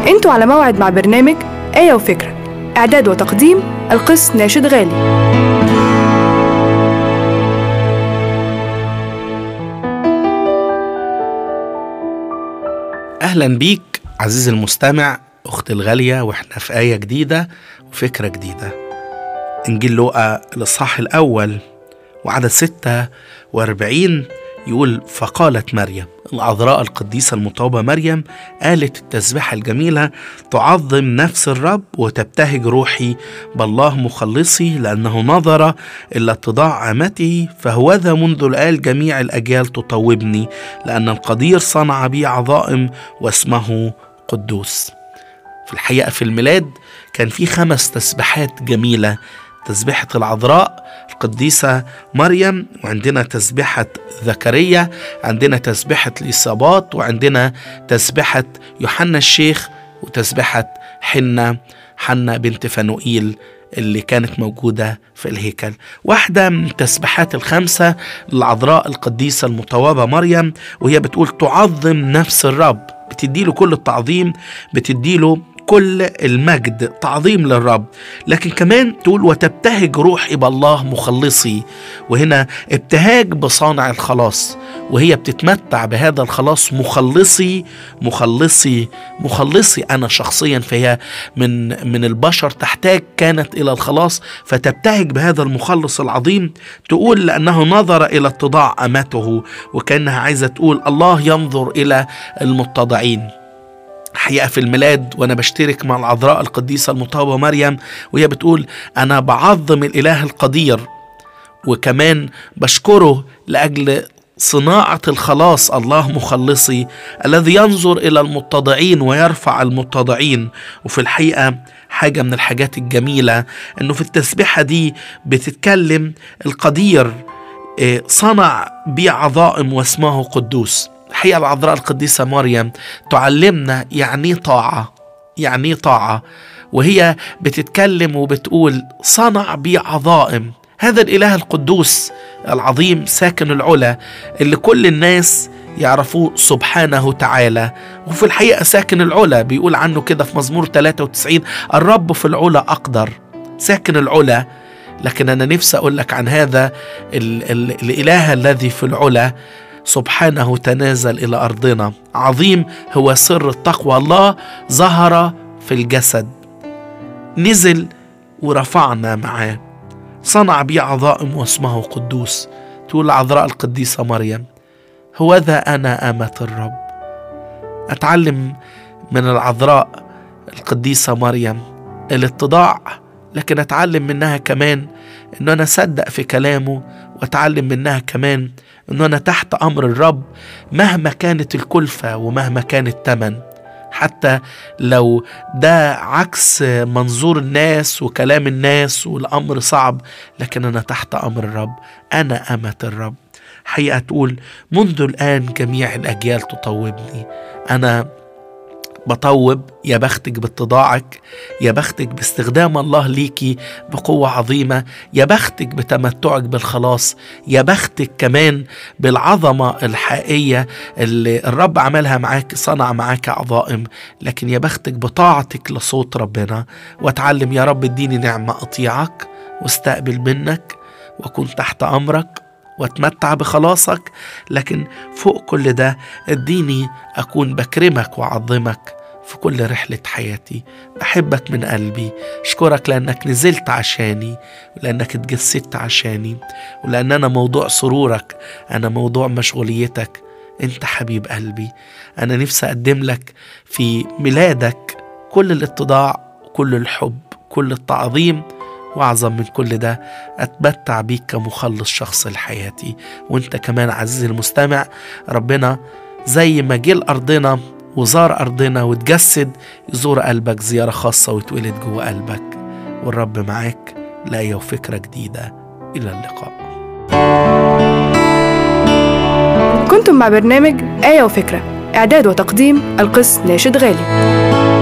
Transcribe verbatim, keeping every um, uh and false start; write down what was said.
انتوا على موعد مع برنامج آية وفكرة، إعداد وتقديم القس ناشد غالي. أهلا بيك عزيزي المستمع، أختي الغالية، وإحنا في آية جديدة وفكرة جديدة. إنجيل لوقا الإصحاح الأول وعدد ستة وأربعين يقول: فقالت مريم العذراء القديسة المطوبة مريم قالت التسبيحة الجميلة: تعظم نفس الرب وتبتهج روحي بالله مخلصي، لأنه نظر إلى اتضاع أمته، فهوذا منذ الآن جميع الأجيال تطوبني، لأن القدير صنع بي عظائم واسمه قدوس. في الحقيقة في الميلاد كان في خمس تسبيحات جميلة: تسبيحة العذراء القديسة مريم، وعندنا تسبيحة زكريا، عندنا تسبيحة اليصابات، وعندنا تسبيحة يوحنا الشيخ، وتسبيحة حنة حنة بنت فنوئيل اللي كانت موجودة في الهيكل. واحدة من التسبيحات الخمسة للعذراء القديسة المطوبة مريم، وهي بتقول: تعظم نفس الرب، بتديله كل التعظيم، بتديله كل المجد، تعظيم للرب. لكن كمان تقول: وتبتهج روحي بالله مخلصي، وهنا ابتهاج بصانع الخلاص، وهي بتتمتع بهذا الخلاص. مخلصي مخلصي مخلصي أنا شخصيا، فهي من من البشر تحتاج كانت إلى الخلاص، فتبتهج بهذا المخلص العظيم. تقول: لأنه نظر إلى اتضاع أمته، وكأنها عايزة تقول الله ينظر إلى المتضعين. حقيقة في الميلاد وأنا بشترك مع العذراء القديسة المطوبة مريم، وهي بتقول: أنا بعظم الإله القدير، وكمان بشكره لأجل صناعة الخلاص. الله مخلصي الذي ينظر إلى المتضعين ويرفع المتضعين. وفي الحقيقة حاجة من الحاجات الجميلة أنه في التسبيحة دي بتتكلم القدير صنع بي عظائم واسمه قدوس. الحقيقة العذراء القديسة مريم تعلمنا يعني طاعة، يعني طاعة، وهي بتتكلم وبتقول: صنع بي عظائم. هذا الإله القدوس العظيم ساكن العلا اللي كل الناس يعرفوه سبحانه تعالى، وفي الحقيقة ساكن العلا بيقول عنه كده في مزمور ثلاثة وتسعين: الرب في العلا أقدر، ساكن العلا. لكن أنا نفسي أقول لك عن هذا ال ال الإله الذي في العلا، سبحانه تنازل إلى أرضنا. عظيم هو سر التقوى، الله ظهر في الجسد، نزل ورفعنا معاه، صنع بي عظائم واسمه قدوس. تقول العذراء القديسة مريم: هوذا أنا أمة الرب. أتعلم من العذراء القديسة مريم الاتضاع، لكن أتعلم منها كمان أنه أنا أصدق في كلامه، وأتعلم منها كمان أنه أنا تحت أمر الرب مهما كانت الكلفة ومهما كان الثمن، حتى لو ده عكس منظور الناس وكلام الناس والأمر صعب، لكن أنا تحت أمر الرب، أنا أمة الرب. حقيقة تقول: منذ الآن جميع الأجيال تطوبني. أنا بطوب، يا بختك باتضاعك، يا بختك باستخدام الله ليكي بقوة عظيمة، يا بختك بتمتعك بالخلاص، يا بختك كمان بالعظمة الحقيقية اللي الرب عملها معاك، صنع معاك عظائم. لكن يا بختك بطاعتك لصوت ربنا. واتعلم يا رب اديني نعمة أطيعك واستقبل منك وأكون تحت أمرك واتمتع بخلاصك، لكن فوق كل ده اديني أكون بكرمك وعظمك في كل رحلة حياتي. بحبك من قلبي، أشكرك لأنك نزلت عشاني، ولأنك اتجسدت عشاني، ولأن أنا موضوع سرورك، أنا موضوع مشغوليتك. أنت حبيب قلبي. أنا نفسي أقدم لك في ميلادك كل الاتضاع، كل الحب، كل التعظيم، وأعظم من كل ده أتمتع بيك كمخلص شخص لحياتي. وانت كمان عزيزي المستمع، ربنا زي ما جه لأرضنا وزار أرضنا وتجسد، يزور قلبك زيارة خاصة ويتولد جوه قلبك. والرب معاك لآية وفكرة جديدة. إلى اللقاء. كنتم مع برنامج آية وفكرة، إعداد وتقديم القس ناشد غالي.